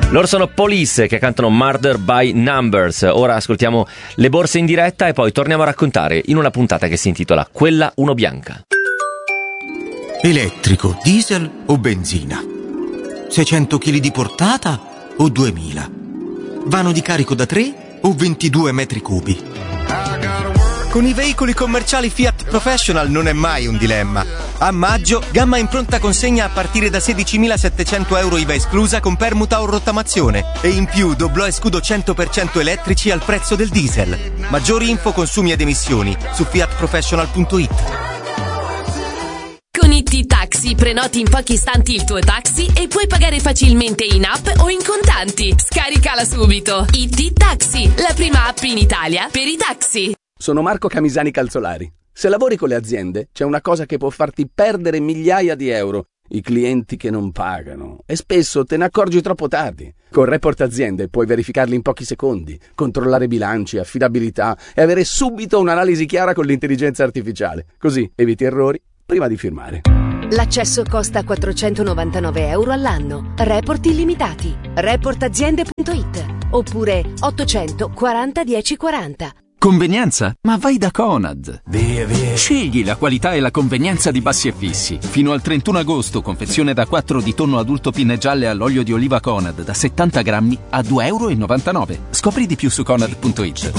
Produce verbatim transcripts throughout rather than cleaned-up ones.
Loro sono Police che cantano Murder by Numbers. Ora ascoltiamo le borse in diretta e poi torniamo a raccontare in una puntata che si intitola Quella uno bianca. Elettrico, diesel o benzina? seicento chili di portata o duemila? Vano di carico da tre o ventidue metri cubi? Con i veicoli commerciali Fiat Professional non è mai un dilemma. A maggio, gamma in pronta consegna a partire da sedicimilasettecento euro I V A esclusa con permuta o rottamazione. E in più doblò e scudo cento per cento elettrici al prezzo del diesel. Maggiori info, consumi ed emissioni su fiat professional punto it. Con I T Taxi prenoti in pochi istanti il tuo taxi e puoi pagare facilmente in app o in contanti. Scaricala subito. I T Taxi, la prima app in Italia per i taxi. Sono Marco Camisani Calzolari. Se lavori con le aziende, c'è una cosa che può farti perdere migliaia di euro: i clienti che non pagano. E spesso te ne accorgi troppo tardi. Con Report Aziende puoi verificarli in pochi secondi, controllare bilanci, affidabilità e avere subito un'analisi chiara con l'intelligenza artificiale. Così eviti errori prima di firmare. L'accesso costa quattrocentonovantanove euro all'anno. Report illimitati. report aziende punto it oppure ottocento quaranta dieci quaranta. Convenienza? Ma vai da Conad. Via, via. Scegli la qualità e la convenienza di Bassi e Fissi. Fino al trentuno agosto, confezione da quattro di tonno adulto pinne gialle all'olio di oliva Conad da settanta grammi a due euro e novantanove. Scopri di più su conad punto it.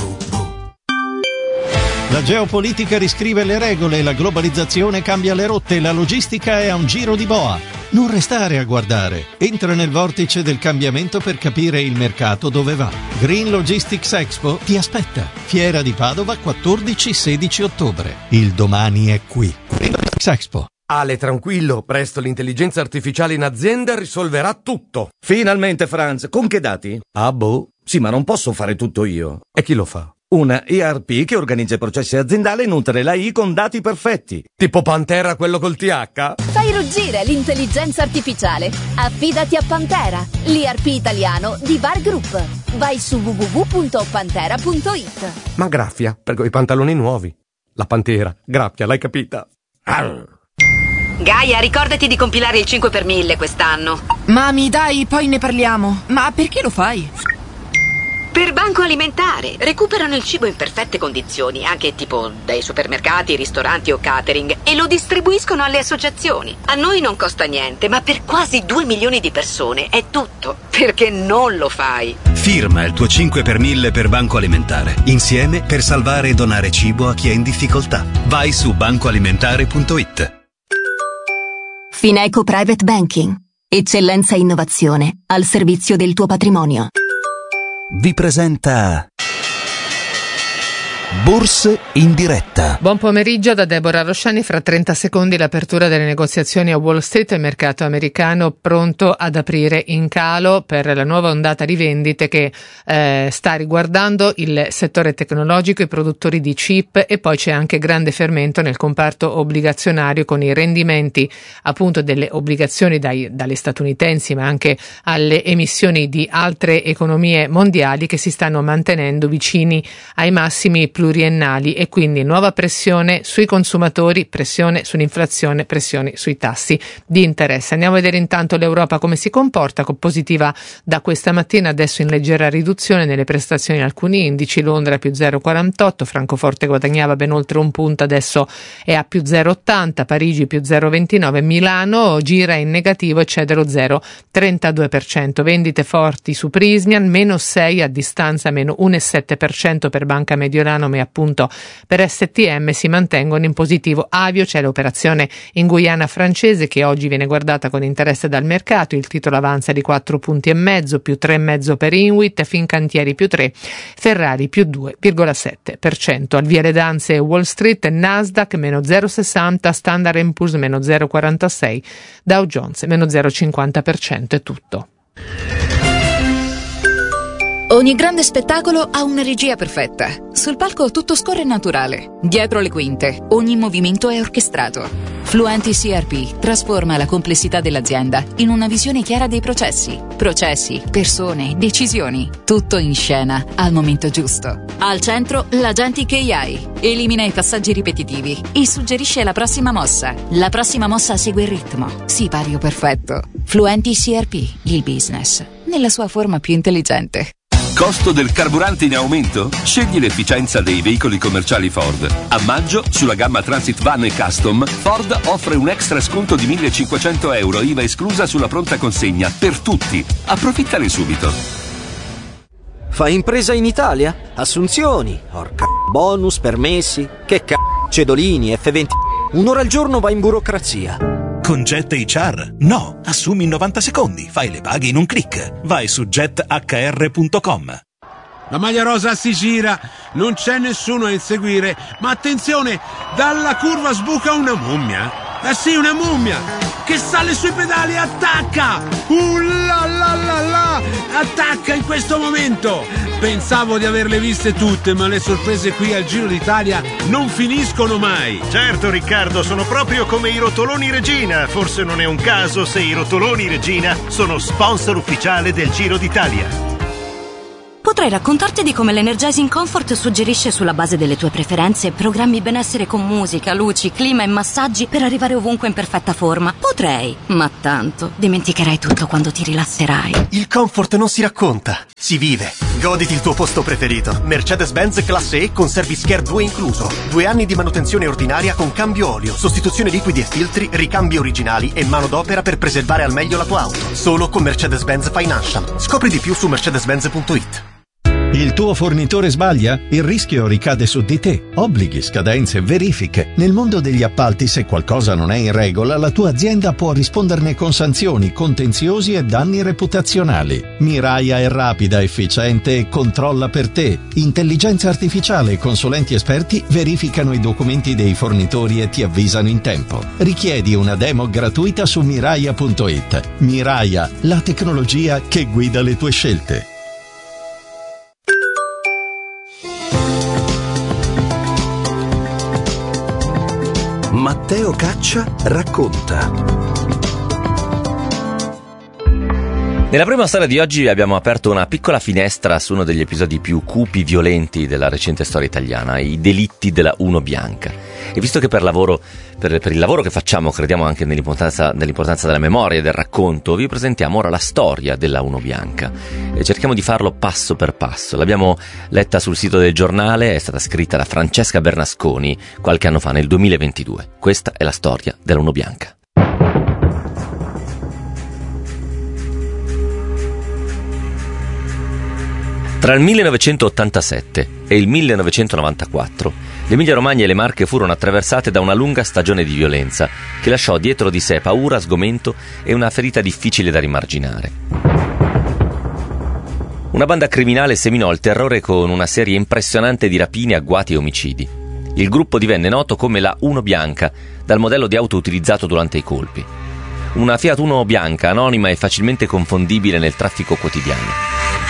La geopolitica riscrive le regole, la globalizzazione cambia le rotte, la logistica è a un giro di boa. Non restare a guardare. Entra nel vortice del cambiamento per capire il mercato dove va. Green Logistics Expo ti aspetta. Fiera di Padova, quattordici sedici ottobre. Il domani è qui. Green Logistics Expo. Ale, tranquillo, presto l'intelligenza artificiale in azienda risolverà tutto. Finalmente, Franz, con che dati? Ah, boh. Sì, ma non posso fare tutto io. E chi lo fa? Una E R P che organizza i processi aziendali e nutre l'A I con dati perfetti. Tipo Pantera, quello col T H? Fai ruggire l'intelligenza artificiale. Affidati a Pantera, l'I R P italiano di Var Group. Vai su w w w punto pantera punto it. Ma graffia, per quei pantaloni nuovi. La Pantera, graffia, l'hai capita? Arr. Gaia, ricordati di compilare il cinque per mille quest'anno. Mami, dai, poi ne parliamo. Ma perché lo fai? Per Banco Alimentare. Recuperano il cibo in perfette condizioni, anche tipo dai supermercati, ristoranti o catering, e lo distribuiscono alle associazioni. A noi non costa niente, ma per quasi due milioni di persone è tutto. Perché non lo fai? Firma il tuo cinque per mille per Banco Alimentare. Insieme per salvare e donare cibo a chi è in difficoltà. Vai su banco alimentare punto it. Fineco Private Banking. Eccellenza e innovazione al servizio del tuo patrimonio. Vi presenta Borse in diretta. Buon pomeriggio da Deborah Rosciani. Fra trenta secondi l'apertura delle negoziazioni a Wall Street, il mercato americano pronto ad aprire in calo per la nuova ondata di vendite che eh, sta riguardando il settore tecnologico, i produttori di chip, e poi c'è anche grande fermento nel comparto obbligazionario con i rendimenti appunto delle obbligazioni dai, dalle statunitensi ma anche alle emissioni di altre economie mondiali che si stanno mantenendo vicini ai massimi pluriennali, e quindi nuova pressione sui consumatori, pressione sull'inflazione, pressione sui tassi di interesse. Andiamo a vedere intanto l'Europa come si comporta, con positiva da questa mattina, adesso in leggera riduzione nelle prestazioni in alcuni indici. Londra più zero virgola quarantotto, Francoforte guadagnava ben oltre un punto, adesso è a più zero virgola ottanta, Parigi più zero virgola ventinove, Milano gira in negativo e cede lo zero virgola trentadue per cento. Vendite forti su Prysmian, meno sei a distanza, meno uno virgola sette per cento per Banca Mediolanum, e appunto per S T M si mantengono in positivo Avio. C'è l'operazione in Guyana francese che oggi viene guardata con interesse dal mercato, il titolo avanza di quattro punti e mezzo, più tre virgola cinque per Inwit, Fincantieri più tre, Ferrari più due virgola sette per cento. Al via le danze Wall Street, Nasdaq meno zero virgola sessanta, Standard and Poor's meno zero virgola quarantasei, Dow Jones meno zero virgola cinquanta per cento. È tutto. Ogni grande spettacolo ha una regia perfetta. Sul palco tutto scorre naturale. Dietro le quinte, ogni movimento è orchestrato. Fluenti C R P trasforma la complessità dell'azienda in una visione chiara dei processi. Processi, persone, decisioni. Tutto in scena, al momento giusto. Al centro, l'Agentic A I. Elimina i passaggi ripetitivi e suggerisce la prossima mossa. La prossima mossa segue il ritmo. Sipario perfetto. Fluenti C R P, il business nella sua forma più intelligente. Costo del carburante in aumento? Scegli l'efficienza dei veicoli commerciali Ford. A maggio, sulla gamma Transit Van e Custom, Ford offre un extra sconto di millecinquecento euro, I V A esclusa sulla pronta consegna, per tutti. Approfittane subito. Fai impresa in Italia? Assunzioni, orca bonus, permessi, che c***o, cedolini, F venti. Un'ora al giorno vai in burocrazia. Con Jet H R? No, assumi in novanta secondi, fai le paghe in un click. Vai su jet h r punto com. La maglia rosa si gira, non c'è nessuno a inseguire, ma attenzione, dalla curva sbuca una mummia. Eh sì, una mummia che sale sui pedali e attacca. Uh la la la la, attacca in questo momento. Pensavo di averle viste tutte, ma le sorprese qui al Giro d'Italia non finiscono mai. Certo Riccardo, sono proprio come i rotoloni Regina. Forse non è un caso se i rotoloni Regina sono sponsor ufficiale del Giro d'Italia. Potrei raccontarti di come l'Energizing Comfort suggerisce, sulla base delle tue preferenze, programmi benessere con musica, luci, clima e massaggi per arrivare ovunque in perfetta forma. Potrei, ma tanto dimenticherai tutto quando ti rilasserai. Il comfort non si racconta, si vive. Goditi il tuo posto preferito. Mercedes-Benz Classe E con Service Care due incluso. Due anni di manutenzione ordinaria con cambio olio, sostituzione liquidi e filtri, ricambi originali e manodopera per preservare al meglio la tua auto. Solo con Mercedes-Benz Financial. Scopri di più su mercedes benz punto it. Il tuo fornitore sbaglia? Il rischio ricade su di te. Obblighi, scadenze, verifiche. Nel mondo degli appalti, se qualcosa non è in regola, la tua azienda può risponderne con sanzioni, contenziosi e danni reputazionali. Miraia è rapida, efficiente e controlla per te. Intelligenza artificiale e consulenti esperti verificano i documenti dei fornitori e ti avvisano in tempo. Richiedi una demo gratuita su miraia punto it. Miraia, la tecnologia che guida le tue scelte. Matteo Caccia racconta. Nella prima storia di oggi abbiamo aperto una piccola finestra su uno degli episodi più cupi, violenti della recente storia italiana, i delitti della Uno Bianca. E visto che per lavoro, per, per il lavoro che facciamo crediamo anche nell'importanza, nell'importanza della memoria e del racconto, vi presentiamo ora la storia della Uno Bianca. E cerchiamo di farlo passo per passo. L'abbiamo letta sul sito del giornale, è stata scritta da Francesca Bernasconi qualche anno fa, nel duemilaventidue. Questa è la storia della Uno Bianca. Tra il millenovecentottantasette e il millenovecentonovantaquattro, l'Emilia-Romagna e le Marche furono attraversate da una lunga stagione di violenza che lasciò dietro di sé paura, sgomento e una ferita difficile da rimarginare. Una banda criminale seminò il terrore con una serie impressionante di rapine, agguati e omicidi. Il gruppo divenne noto come la Uno Bianca, dal modello di auto utilizzato durante i colpi. Una Fiat Uno bianca, anonima e facilmente confondibile nel traffico quotidiano.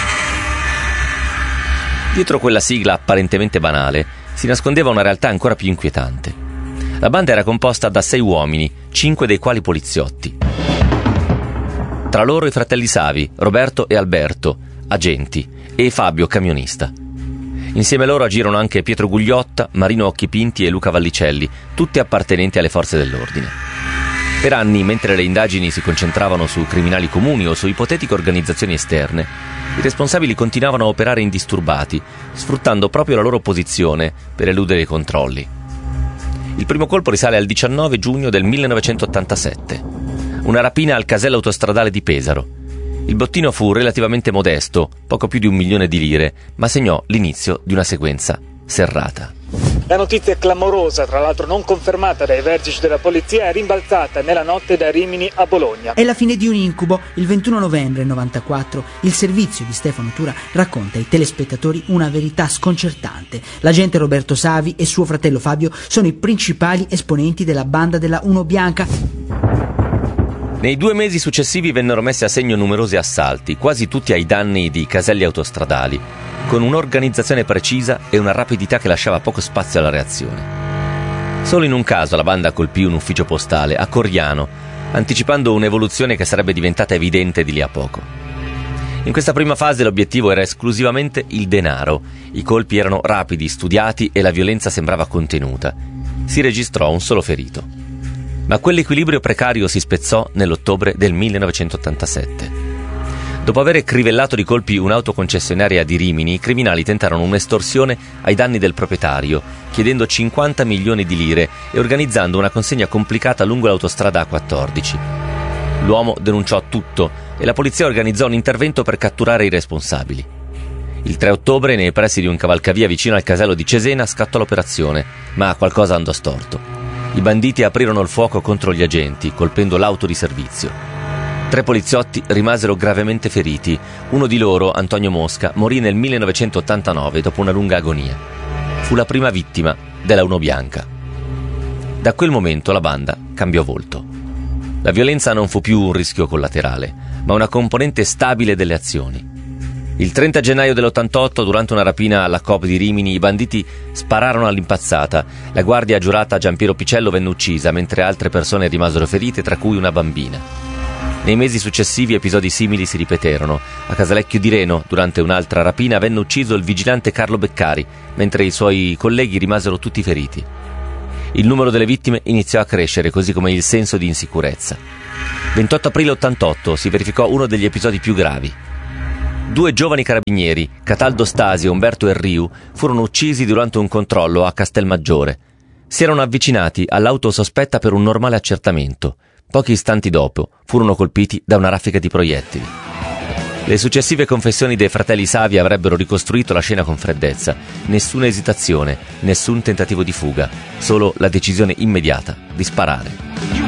Dietro quella sigla apparentemente banale si nascondeva una realtà ancora più inquietante. La banda era composta da sei uomini, cinque dei quali poliziotti. Tra loro i fratelli Savi, Roberto e Alberto, agenti, e Fabio, camionista. Insieme a loro agirono anche Pietro Gugliotta, Marino Occhipinti e Luca Vallicelli, tutti appartenenti alle forze dell'ordine. Per anni, mentre le indagini si concentravano su criminali comuni o su ipotetiche organizzazioni esterne, i responsabili continuavano a operare indisturbati, sfruttando proprio la loro posizione per eludere i controlli. Il primo colpo risale al diciannove giugno del millenovecentottantasette. Una rapina al casello autostradale di Pesaro. Il bottino fu relativamente modesto, poco più di un milione di lire, ma segnò l'inizio di una sequenza serrata. La notizia è clamorosa, tra l'altro non confermata dai vertici della polizia, è rimbalzata nella notte da Rimini a Bologna. È la fine di un incubo. Il ventuno novembre novantaquattro il servizio di Stefano Tura racconta ai telespettatori una verità sconcertante. L'agente Roberto Savi e suo fratello Fabio sono i principali esponenti della banda della Uno Bianca. Nei due mesi successivi vennero messi a segno numerosi assalti, quasi tutti ai danni di caselli autostradali, con un'organizzazione precisa e una rapidità che lasciava poco spazio alla reazione. Solo in un caso la banda colpì un ufficio postale, a Coriano, anticipando un'evoluzione che sarebbe diventata evidente di lì a poco. In questa prima fase l'obiettivo era esclusivamente il denaro, i colpi erano rapidi, studiati e la violenza sembrava contenuta. Si registrò un solo ferito. Ma quell'equilibrio precario si spezzò nell'ottobre del millenovecentottantasette. Dopo aver crivellato di colpi un'autoconcessionaria di Rimini, i criminali tentarono un'estorsione ai danni del proprietario, chiedendo cinquanta milioni di lire e organizzando una consegna complicata lungo l'autostrada A quattordici. L'uomo denunciò tutto e la polizia organizzò un intervento per catturare i responsabili. Il tre ottobre, nei pressi di un cavalcavia vicino al casello di Cesena, scattò l'operazione, ma qualcosa andò storto. I banditi aprirono il fuoco contro gli agenti, colpendo l'auto di servizio. Tre poliziotti rimasero gravemente feriti. Uno di loro, Antonio Mosca, morì nel millenovecentottantanove dopo una lunga agonia. Fu la prima vittima della Uno Bianca. Da quel momento la banda cambiò volto. La violenza non fu più un rischio collaterale, ma una componente stabile delle azioni. Il trenta gennaio dell'ottantotto, durante una rapina alla Coop di Rimini, i banditi spararono all'impazzata. La guardia giurata Giampiero Picello venne uccisa, mentre altre persone rimasero ferite, tra cui una bambina. Nei mesi successivi episodi simili si ripeterono. A Casalecchio di Reno, durante un'altra rapina, venne ucciso il vigilante Carlo Beccari, mentre i suoi colleghi rimasero tutti feriti. Il numero delle vittime iniziò a crescere, così come il senso di insicurezza. ventotto aprile ottantotto si verificò uno degli episodi più gravi. Due giovani carabinieri, Cataldo Stasi e Umberto Erriu, furono uccisi durante un controllo a Castelmaggiore. Si erano avvicinati all'auto sospetta per un normale accertamento. Pochi istanti dopo furono colpiti da una raffica di proiettili. Le successive confessioni dei fratelli Savi avrebbero ricostruito la scena con freddezza. Nessuna esitazione, nessun tentativo di fuga, solo la decisione immediata di sparare.